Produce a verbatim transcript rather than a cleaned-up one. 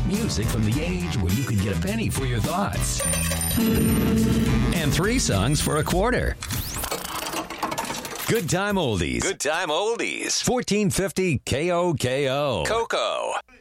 Music from the age where you could get a penny for your thoughts. And three songs for a quarter. Good Time Oldies. Good Time Oldies. fourteen fifty K O K O. Coco.